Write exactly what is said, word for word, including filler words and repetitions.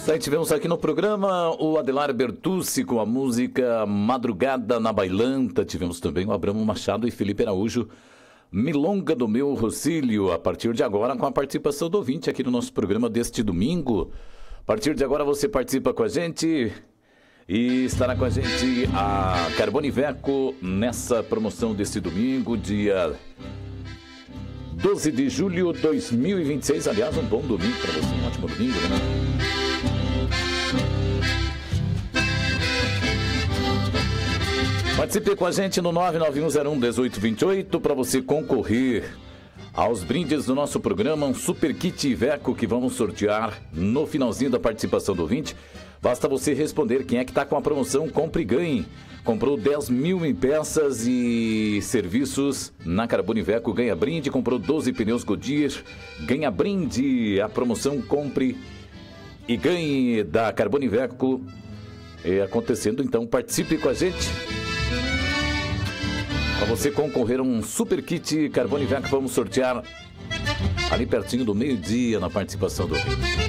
Daí tivemos aqui no programa o Adelar Bertucci com a música Madrugada na Bailanta. Tivemos também o Abramo Machado e Felipe Araújo, Milonga do Meu Rocílio. A partir de agora, com a participação do ouvinte aqui no nosso programa deste domingo. A partir de agora você participa com a gente e estará com a gente a Carbone Iveco nessa promoção deste domingo, dia doze de julho de dois mil e vinte e seis. Aliás, um bom domingo para você, um ótimo domingo, né? Participe com a gente no nove nove um zero um um oito dois oito para você concorrer aos brindes do nosso programa, um super kit Iveco que vamos sortear no finalzinho da participação do ouvinte. Basta você responder quem é que está com a promoção Compre e Ganhe. Comprou dez mil em peças e serviços na Carbone Iveco, ganha brinde. Comprou doze pneus Goodyear, ganha brinde. A promoção Compre e Ganhe da Carbone Iveco é acontecendo, então participe com a gente. Para você concorrer a um super kit Carbone Iveco, vamos sortear ali pertinho do meio-dia na participação do ouvinte.